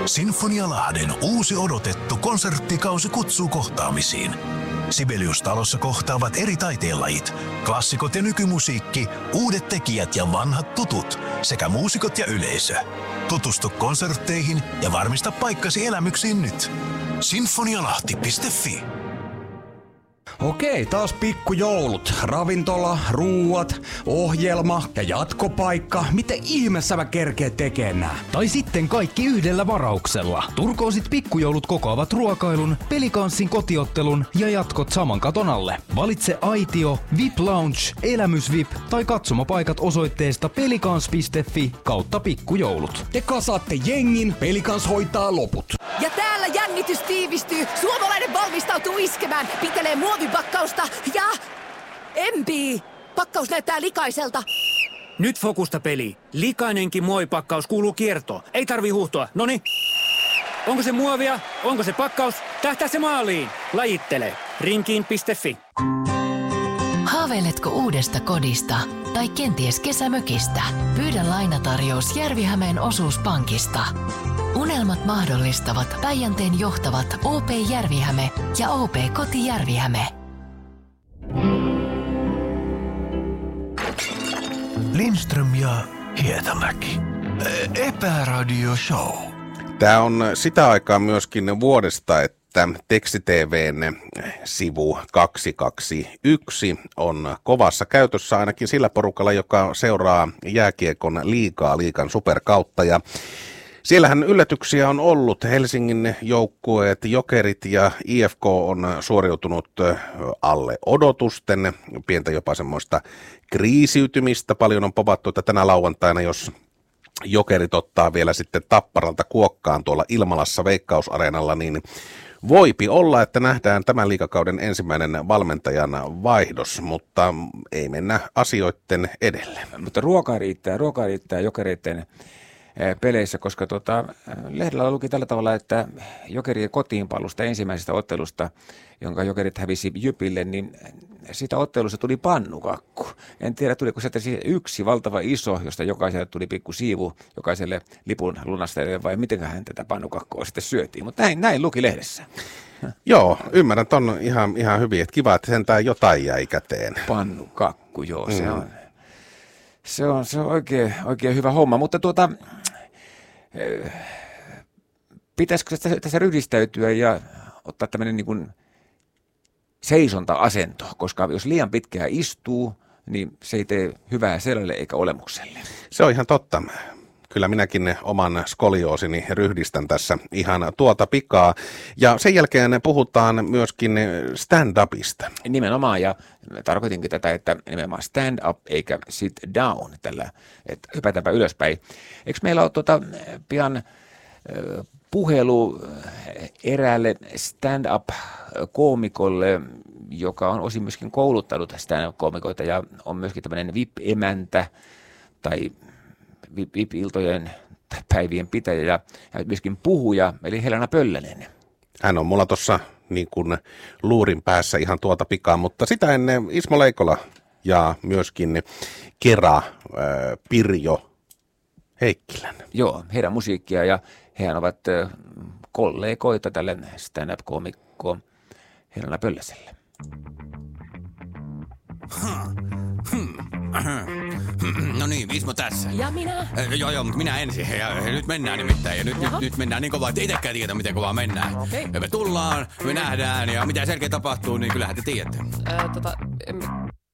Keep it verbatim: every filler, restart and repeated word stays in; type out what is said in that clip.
Sinfonialahden uusi odotettu konserttikausi kutsuu kohtaamisiin. Sibelius-talossa kohtaavat eri taiteenlajit, klassikot ja nykymusiikki, uudet tekijät ja vanhat tutut sekä muusikot ja yleisö. Tutustu konsertteihin ja varmista paikkasi elämyksiin nyt. sinfonialahti piste fi. Okei, taas pikkujoulut. Ravintola, ruuat, ohjelma ja jatkopaikka. Miten ihmeessä mä kerkeet tekemään nää? Tai sitten kaikki yhdellä varauksella. Turkoosit pikkujoulut kokoavat ruokailun, pelikanssin kotiottelun ja jatkot saman katon alle. Valitse aitio, V I P-lounge, elämys V I P tai katsomapaikat osoitteesta pelikans piste fi kautta pikkujoulut. Te kasaatte jengin, Pelikans hoitaa loput. Ja täällä jännitys tiivistyy. Suomalainen valmistautuu iskemään. Pitelee muovipakkausta ja... Empii! Pakkaus näyttää likaiselta. Nyt fokusta peli. Likainenkin muovipakkaus kuuluu kiertoon. Ei tarvii huuhtoa. Noni. Onko se muovia? Onko se pakkaus? Tähtää se maaliin. Lajittele. rinkiin piste fi. Haaveiletko uudesta kodista tai kenties kesämökistä? Pyydä lainatarjous Järvihämeen osuuspankista. Unelmat mahdollistavat Päijänteen johtavat O P Järvihäme ja O P Koti Järvihäme. Lindström ja Hietamäki. Epäradio Show. Tämä on sitä aikaa myöskin vuodesta, että Teksti-TV:n sivu kaksisataakaksikymmentäyksi on kovassa käytössä ainakin sillä porukalla, joka seuraa jääkiekon liigaa, liigan superkautta. Ja siellähän yllätyksiä on ollut. Helsingin joukkueet, Jokerit ja I F K on suoriutunut alle odotusten. Pientä jopa semmoista kriisiytymistä. Paljon on povattu, että tänä lauantaina, jos Jokerit ottaa vielä sitten Tapparalta kuokkaan tuolla Ilmalassa Veikkausareenalla, niin voipi olla, että nähdään tämän liigakauden ensimmäinen valmentajan vaihdos, mutta ei mennä asioitten edelle. Mutta ruokaa riittää, ruokaa riittää Jokereiden peleissä, koska tuota, lehdellä luki tällä tavalla, että Jokerien kotiinpalusta ensimmäisestä ottelusta, jonka Jokerit hävisi Jypille, niin siitä ottelusta tuli pannukakku. En tiedä, tuliko sieltä yksi valtava iso, josta jokaiselle tuli pikku siivu, jokaiselle lipun lunastajille, vai mitenköhän tätä pannukakkua sitten syötiin. Mutta näin, näin luki lehdessä. Joo, ymmärrän ton ihan, ihan hyvin, että kiva, että sentään jotain jäi käteen. Pannukakku, joo, se mm. on. Se on, se on oikein, oikein hyvä homma, mutta tuota, pitäisikö tässä, tässä ryhdistäytyä ja ottaa tämmöinen niin kuin seisonta-asento, koska jos liian pitkään istuu, niin se ei tee hyvää selälle eikä olemukselle. Se on ihan totta. Kyllä minäkin oman skolioosini ryhdistän tässä ihan tuota pikaa. Ja sen jälkeen puhutaan myöskin stand-upista. Nimenomaan, ja tarkoitinkin tätä, että nimenomaan stand-up eikä sit down, tällä, että hypätäänpä ylöspäin. Eikö meillä ole tuota, pian puhelu eräälle stand-up-koomikolle, joka on osin myöskin kouluttanut stand-up-koomikoita ja on myöskin tämmöinen V I P-emäntä tai V I P-iltojen tai päivien pitäjä ja myöskin puhuja, eli Helena Pöllänen. Hän on mulla tuossa niin kuin luurin päässä ihan tuota pikaa, mutta sitä ennen Ismo Leikola ja myöskin Kera, ää, Pirjo Heikkilän. Joo, heidän musiikkia ja hehän ovat kollegoita tälle stand-up-koomikkoon Helena Pölläselle. No niin, Ismo tässä. Ja minä? Eh, joo, joo, mutta minä ensin. Ja, ja nyt mennään nimittäin. Ja nyt, nyt, nyt mennään niin kovaa, että itsekään tiedä, miten kovaa mennään. Okay. Ja me tullaan, me nähdään ja mitä selkeä tapahtuu, niin kyllähän te tiedätte. Ää, tota, en,